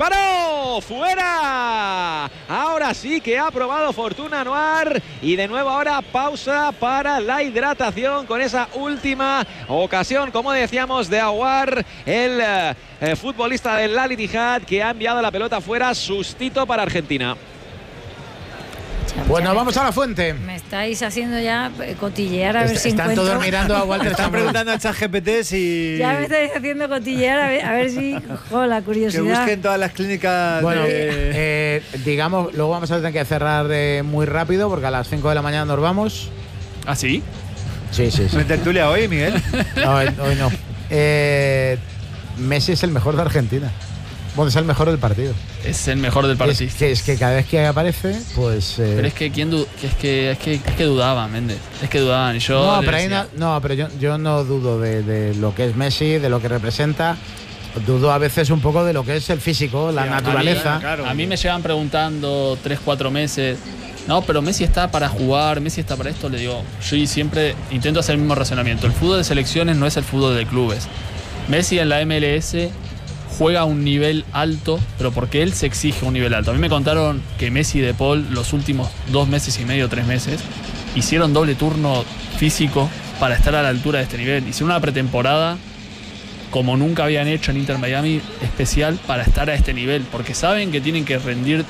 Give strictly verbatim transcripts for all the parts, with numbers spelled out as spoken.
disparó, fuera. Ahora sí que ha probado fortuna Anuar y de nuevo ahora pausa para la hidratación con esa última ocasión, como decíamos, de Aouar, el eh, futbolista del Al Ittihad, que ha enviado la pelota fuera, sustito para Argentina. Bueno, vamos a la fuente. Me estáis haciendo ya cotillear a Est ver si Están encuentro. todos mirando a Walter. Están preguntando a ChatGPT si... Ya me estáis haciendo cotillear a ver, a ver si... Jo, la curiosidad. Que busquen todas las clínicas. Bueno, de... eh, digamos, luego vamos a tener que cerrar eh, muy rápido porque a las cinco de la mañana nos vamos. ¿Ah, sí? Sí, sí, sí. ¿Me tertulia hoy, Miguel? No, hoy, hoy no. Eh, Messi es el mejor de Argentina. Bueno, es el mejor del partido. Es el mejor del partido. Es que, es que cada vez que aparece, pues... Eh... Pero es que, ¿quién du que es, que, es, que, es que dudaban, Méndez. Es que dudaban. Y yo no, pero, ahí no, no, pero yo, yo no dudo de, de lo que es Messi, de lo que representa. Dudo a veces un poco de lo que es el físico, la sí, naturaleza. A mí, claro, a mí me llevan preguntando tres, cuatro meses. No, pero Messi está para jugar, Messi está para esto. Le digo, yo siempre intento hacer el mismo razonamiento. El fútbol de selecciones no es el fútbol de clubes. Messi en la M L S juega a un nivel alto, pero porque él se exige un nivel alto. A mí me contaron que Messi y De Paul los últimos dos meses y medio, tres meses, hicieron doble turno físico para estar a la altura de este nivel. Hicieron una pretemporada como nunca habían hecho en Inter Miami, especial para estar a este nivel, porque saben que tienen que rendir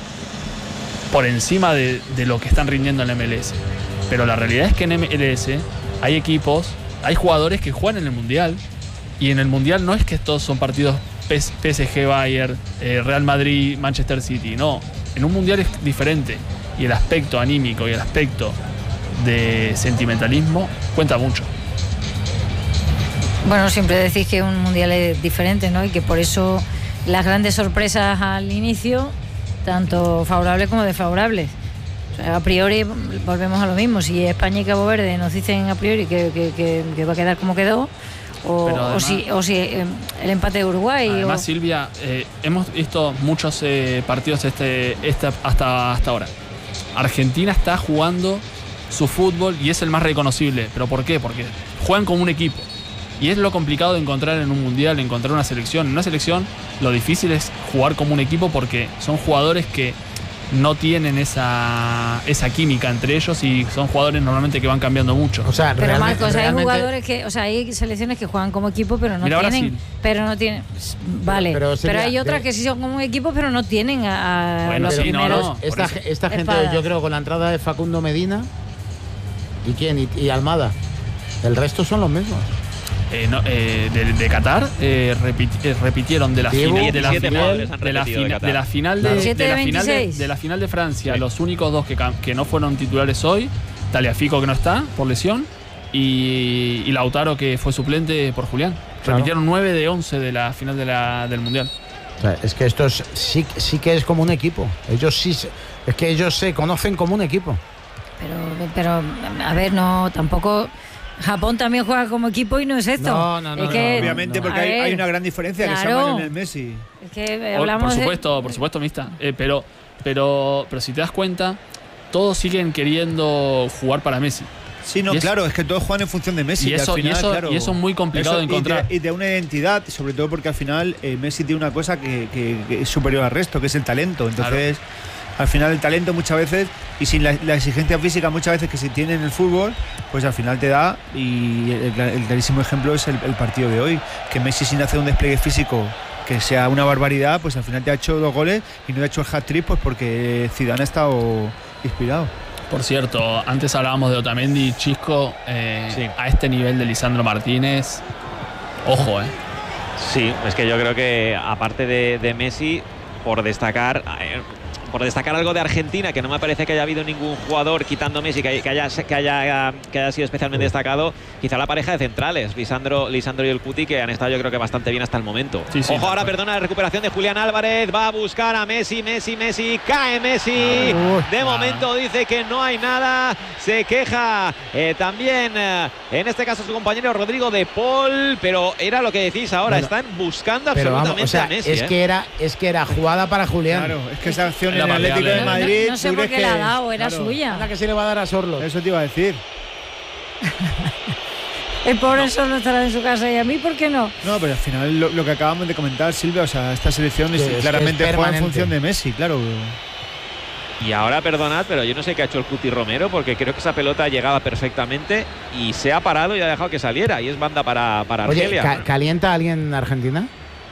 por encima de, de lo que están rindiendo en la M L S. Pero la realidad es que en M L S hay equipos, hay jugadores que juegan en el Mundial, y en el Mundial no es que todos son partidos P S G, Bayern, eh, Real Madrid, Manchester City. No, en un Mundial es diferente. Y el aspecto anímico y el aspecto de sentimentalismo cuenta mucho. Bueno, siempre decís que un Mundial es diferente, ¿no? Y que por eso las grandes sorpresas al inicio, tanto favorables como desfavorables. O sea, a priori volvemos a lo mismo. Si España y Cabo Verde nos dicen a priori que, que, que, que va a quedar como quedó, O, además, o si, o si eh, el empate de Uruguay. Además, o... Silvia, eh, hemos visto muchos eh, partidos este, este, hasta, hasta ahora. Argentina está jugando su fútbol y es el más reconocible. ¿Pero por qué? Porque juegan como un equipo. Y es lo complicado de encontrar en un mundial, encontrar una selección. En una selección lo difícil es jugar como un equipo porque son jugadores que no tienen esa, esa química entre ellos y son jugadores normalmente que van cambiando mucho. O sea, pero realmente, Marcos, hay realmente... jugadores que, o sea, hay selecciones que juegan como equipo, pero no Mira, tienen, Brasil. pero no tienen, vale, pero, pero, pero hay otras de... que sí son como un equipo, pero no tienen a, a bueno, los sí, primeros. no, no, esta, esta gente, espadas. Yo creo, con la entrada de Facundo Medina y quién y, y Almada, el resto son los mismos. Eh, no, eh, de, de Qatar eh, repiti, eh, repitieron de la, Diego, final, de, la final, de, la fina, de la final de, claro. de, de, la final de, de la final de Francia, sí. Los únicos dos que, que no fueron titulares hoy, Tagliafico, que no está por lesión, y, y Lautaro, que fue suplente por Julián. Claro. Repitieron nueve de once de la final de la, del Mundial. O sea, es que esto es, sí, sí que es como un equipo. Ellos sí, es que ellos se conocen como un equipo. Pero, pero a ver, no, tampoco... Japón también juega como equipo y no es esto. No, no, no. Es que, no obviamente no. porque hay, hay una gran diferencia, claro, que se llama en el Messi. Es que hablamos por supuesto, de... por supuesto, Mista. Eh, pero, pero, pero si te das cuenta, todos siguen queriendo jugar para Messi. Sí, no, y claro, eso, es que todos juegan en función de Messi. Y eso, y, al final, y eso, claro, y eso es muy complicado eso, de encontrar. Y de, y de una identidad, sobre todo porque al final eh, Messi tiene una cosa que, que, que es superior al resto, que es el talento. Entonces, claro, al final el talento muchas veces, y sin la, la exigencia física muchas veces que se tiene en el fútbol, pues al final te da, y el, el clarísimo ejemplo es el, el partido de hoy, que Messi sin hacer un despliegue físico que sea una barbaridad, pues al final te ha hecho dos goles y no ha hecho el hat-trick pues porque Zidane ha estado inspirado. Por cierto, antes hablábamos de Otamendi y Chisco, eh, sí. A este nivel de Lisandro Martínez, ojo, eh. Sí, es que yo creo que aparte de, de Messi, por destacar... Eh, por destacar algo de Argentina, que no me parece que haya habido ningún jugador quitando Messi que, que, haya, que, haya, que haya sido especialmente destacado, quizá la pareja de centrales, Lisandro, Lisandro y el Cuti, que han estado yo creo que bastante bien hasta el momento. Sí, sí, Ojo, ahora perdona la recuperación de Julián Álvarez, va a buscar a Messi, Messi, Messi, cae Messi, de momento dice que no hay nada, se queja eh, también, eh, en este caso su compañero Rodrigo de Paul, pero era lo que decís ahora, bueno, están buscando absolutamente vamos, o sea, a Messi. Es, eh. que era, es que era jugada para Julián. Claro, es que esa acción el Atlético de Madrid. No, no, no sé por qué que, la ha dado, era claro, suya. La que se le va a dar a Sorlo. Eso te iba a decir. El pobre solo estará en su casa y a mí, ¿por qué no? No, pero al final lo, lo que acabamos de comentar, Silvia, o sea, esta selección es, Sí, es claramente que es juega en permanente. función de Messi, claro. Y ahora, perdonad, pero yo no sé qué ha hecho el Cuti Romero, porque creo que esa pelota llegaba perfectamente y se ha parado y ha dejado que saliera. Y es banda para, para Oye, Argelia. ¿ca- ¿calienta alguien en Argentina?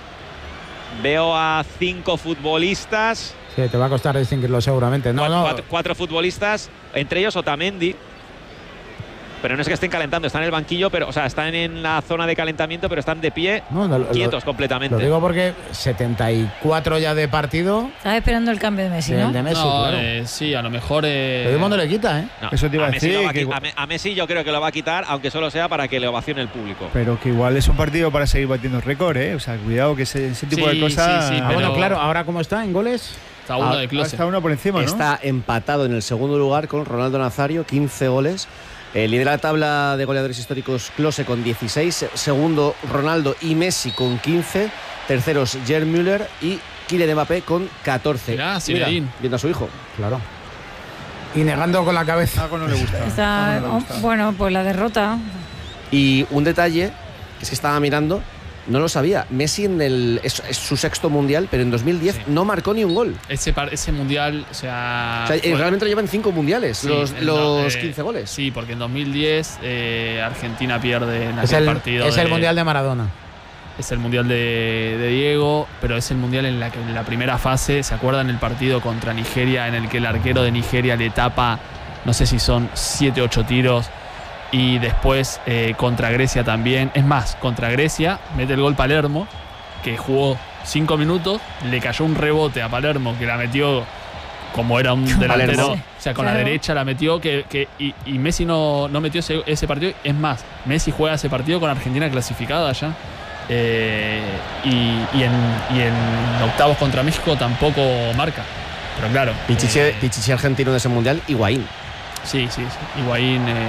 Veo a cinco futbolistas, Sí, te va a costar distinguirlo seguramente. No, cua- no. cuatro, cuatro futbolistas, entre ellos Otamendi. Pero no es que estén calentando, están en el banquillo, pero, o sea, están en la zona de calentamiento, pero están de pie, No, no, lo- quietos lo- completamente. Lo digo porque setenta y cuatro ya de partido. Estás esperando el cambio de Messi, El ¿no? de Messi, no, claro. eh, sí, a lo mejor. Eh, Pero Dios no le quita, ¿eh? No, Eso te iba a Messi decir, lo va a que qui- igual- a, Me- a Messi yo creo que lo va a quitar, aunque solo sea para que le ovacione el público. Pero que igual es un partido para seguir batiendo récord, ¿eh? O sea, cuidado que ese, ese tipo Sí, de cosas. sí, sí, Ah, bueno, pero- claro, ahora cómo está en goles. está uno Ah, de Klose. Está uno por encima, ¿no? Está empatado en el segundo lugar con Ronaldo Nazario, quince goles. Eh, lidera la tabla de goleadores históricos Klose con dieciséis. Segundo, Ronaldo y Messi con quince. Terceros, Gerd Müller y Kylian Mbappé con catorce. Mirá, Zinedine. viendo a su hijo. Claro. Y negando con la cabeza. Algo no le gusta. Está, Algo no le gusta. oh, bueno, pues la derrota. Y un detalle, que es que estaba mirando, no lo sabía. Messi en el, es, es su sexto mundial, pero en dos mil diez Sí. no marcó ni un gol. Ese, par- ese mundial, o sea. O sea, eh, fue- realmente lo llevan cinco mundiales, sí, los, el los no- eh, quince goles. Sí, porque en dos mil diez eh, Argentina pierde en Es aquel el, partido. es el de- mundial de Maradona. Es el mundial de, de Diego, pero es el mundial en la que en la primera fase, ¿se acuerdan el partido contra Nigeria en el que el arquero de Nigeria le tapa, no sé si son siete ocho tiros? Y después eh, contra Grecia también. Es más, contra Grecia mete el gol Palermo, que jugó cinco minutos, le cayó un rebote a Palermo que la metió como era un delantero, Palermo. o sea, con Claro. la derecha la metió, que, que- y, y Messi no, no metió ese, ese partido. Es más, Messi juega ese partido con Argentina clasificada ya. Eh, y, y en, y en octavos contra México tampoco marca. Pero claro. Pichichi, eh, Pichichi argentino de ese mundial, Higuaín. sí, sí, sí. Higuaín. eh,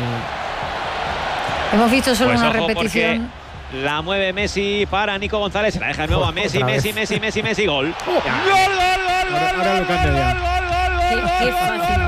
Hemos visto solo Pues una ojo, repetición. porque la mueve Messi para Nico González. Se la deja de nuevo a Messi, Otra Messi, vez. Messi, Messi, Messi, gol. Gol, gol, gol, Ahora- ahora lo cambio ya. Qué- qué fácil.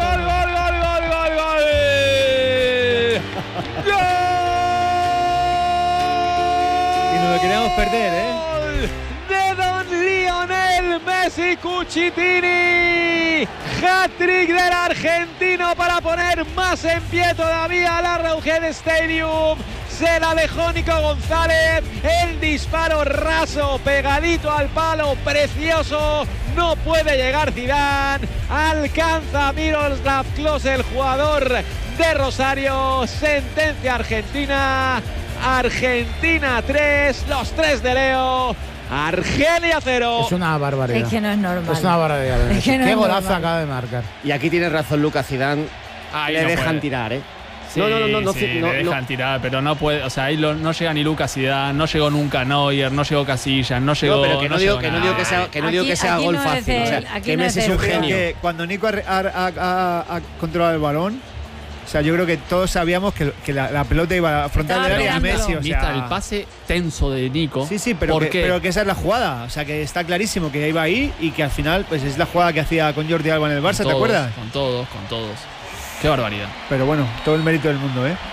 Y nos lo queríamos perder, ¿eh? De don Lionel Messi Cucitini. Hat-trick del argentino para poner más en pie todavía la Arrowhead Stadium. Se la dejó Nico González. El disparo raso, pegadito al palo, precioso. No puede llegar Zidane. Alcanza a Miroslav Klose, el jugador de Rosario. Sentencia Argentina. Argentina tres, los tres de Leo. Argelia cero. Es una barbaridad. Es que no es normal. Es una barbaridad. de Es Messi. que no Qué es golazo normal. acaba de marcar. Y aquí tiene razón Lucas Zidane. ahí Le no dejan puede. tirar, ¿eh? Sí, no, no, no, no, no, sí, no, le no. dejan tirar, pero no puede, o sea, ahí lo- no llega ni Lucas Zidane, no llegó nunca Neuer, no llegó Casillas, no llegó. No, pero que no, digo, llegó que no nada. digo que sea, que no digo Aquí- que sea aquí gol no es fácil. de- o sea, aquí que no es Messi es de- un Creo genio. que cuando Nico ha, ha- ha- ha controlado el balón, o sea, yo creo que todos sabíamos que, que la, la pelota iba a afrontar Estaba el área a pegándolo. Messi. O Vista sea, el pase tenso de Nico. Sí, sí, pero ¿Por que, qué? pero que esa es la jugada. O sea, que está clarísimo que iba ahí y que al final pues es la jugada que hacía con Jordi Alba en el Con Barça, ¿te todos, acuerdas? Con todos, con todos. Qué barbaridad. Pero bueno, todo el mérito del mundo, ¿eh?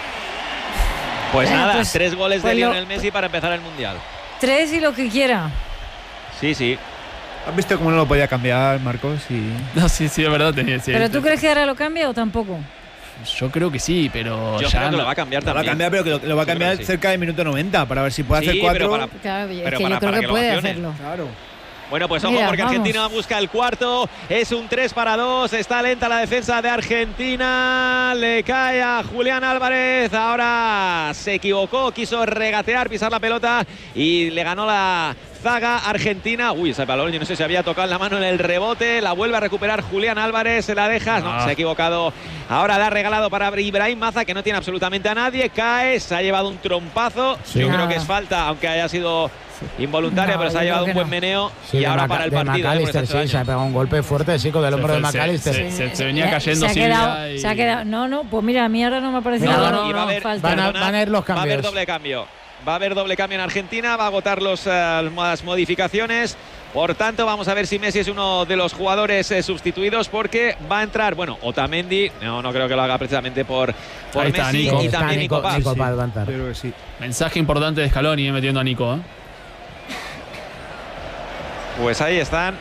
Pues Bueno, nada, pues- tres goles pues de lo- Lionel Messi para empezar el Mundial. Tres y lo que quiera. Sí, sí. ¿Has visto cómo no lo podía cambiar, Marcos? Y... No, sí, sí, es verdad. Tenía, sí, ¿Pero sí. tú crees que ahora lo cambia o tampoco? Yo creo que sí, pero Yo ya creo que no- lo va a cambiar Lo va a también. cambiar, pero que lo, lo va a Yo creo cambiar que sí. cerca del minuto noventa para ver si puede Sí, hacer cuatro. pero para- Claro, es Pero que para- yo creo para que que lo puede ovacione. hacerlo. Claro. Bueno, pues ojo, Mira, porque vamos. Argentina busca el cuarto. Es un tres para dos. Está lenta la defensa de Argentina. Le cae a Julián Álvarez. Ahora se equivocó. Quiso regatear, pisar la pelota y le ganó la zaga argentina. Uy, ese balón, yo no sé si había tocado la mano en el rebote. La vuelve a recuperar Julián Álvarez. Se la deja. No, Ah. se ha equivocado. Ahora la ha regalado para Ibrahim Maza, que no tiene absolutamente a nadie. Cae, se ha llevado un trompazo. Sí. Yo creo Nada. que es falta, aunque haya sido involuntaria, No, pero se ha yo llevado creo un que buen no. meneo. Sí, y de ahora Maca- para el de partido. ¿eh? McAllister, Porque se ha sí, hecho se ha daño. pegado un golpe fuerte, sí, con el hombro de Se- se- McAllister. se- se- se venía Ya- cayendo se ha Silvia quedado, y- se ha quedado. No, no, pues mira, a mí ahora no me ha parecido. Mira, no, van- no, y va a no, haber, falta. van a- perdonad, van a ir los Va a haber cambios. doble cambio. Va a haber doble cambio en Argentina. Va a agotar los, eh, las modificaciones. Por tanto, vamos a ver si Messi es uno de los jugadores eh, sustituidos, porque va a entrar, bueno, Otamendi, no, no creo que lo haga precisamente por, por Ahí está, Messi, Nico. y Está también Nico, Nico Paz. Nico Sí, Paz va a entrar. Creo que sí. Mensaje importante de Scaloni, eh, metiendo a Nico. ¿eh? Pues ahí están